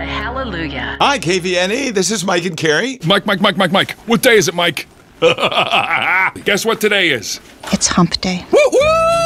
hallelujah. Hi, KVNE. This is Mike and Carrie. Mike. What day is it, Mike? Guess what today is? It's hump day. Woo-woo!